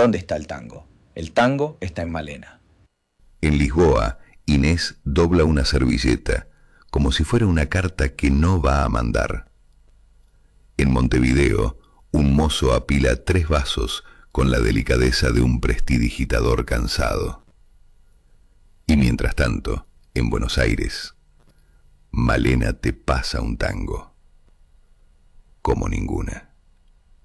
¿Dónde está el tango? El tango está en Malena. En Lisboa, Inés dobla una servilleta, como si fuera una carta que no va a mandar. En Montevideo, un mozo apila 3 vasos con la delicadeza de un prestidigitador cansado. Y mientras tanto, en Buenos Aires, Malena te pasa un tango como ninguna.